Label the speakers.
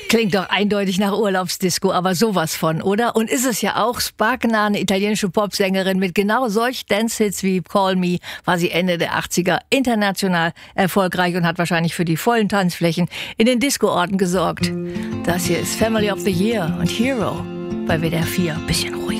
Speaker 1: Klingt doch eindeutig nach Urlaubsdisco, aber sowas von, oder? Und ist es ja auch. Sparkna, eine italienische Popsängerin mit genau solch Dance-Hits wie Call Me, war sie Ende der 80er international erfolgreich und hat wahrscheinlich für die vollen Tanzflächen in den Disco-Orten gesorgt. Das hier ist Family of the Year und Hero bei WDR 4. Bisschen ruhig.